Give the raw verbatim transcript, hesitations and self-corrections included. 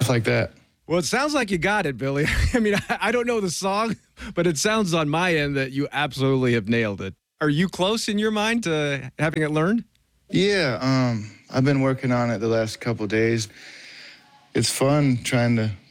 stuff like that. Well, it sounds like you got it, Billy. I mean, I, I don't know the song, but it sounds on my end that you absolutely have nailed it. Are you close in your mind to having it learned? Yeah, um, I've been working on it the last couple days. It's fun trying to